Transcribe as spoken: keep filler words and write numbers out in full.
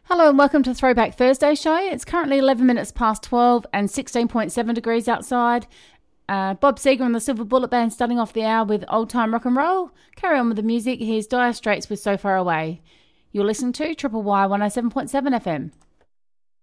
Hello and welcome to Throwback Thursday show. It's currently eleven minutes past twelve and sixteen point seven degrees outside. Uh, Bob Seger and the Silver Bullet Band starting off the hour with old time rock and roll. Carry on with the music. Here's Dire Straits with So Far Away. You're listening to Triple Y one oh seven point seven F M.